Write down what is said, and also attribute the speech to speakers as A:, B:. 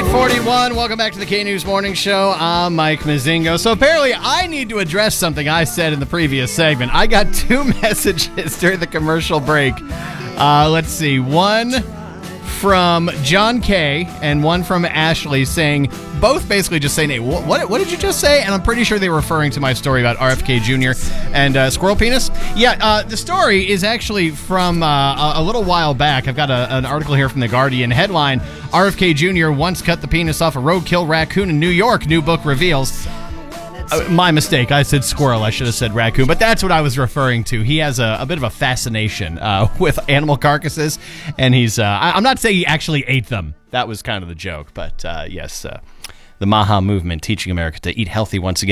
A: 8:41. Welcome back to the K-News Morning Show. I'm Mike Mazingo. So apparently I need to address something I said in the previous segment. I got two messages during the commercial break. Let's see. One from John K. and one from Ashley saying, both basically just saying, hey, what did you just say? And I'm pretty sure they were referring to my story about RFK Jr. and squirrel penis. Yeah, the story is actually from a little while back. I've got an article here from The Guardian. Headline, RFK Jr. once cut the penis off a roadkill raccoon in New York. New book reveals. My mistake. I said squirrel. I should have said raccoon. But that's what I was referring to. He has a bit of a fascination with animal carcasses. And he's... I'm not saying he actually ate them. That was kind of the joke. But yes, the Maha movement teaching America to eat healthy once again.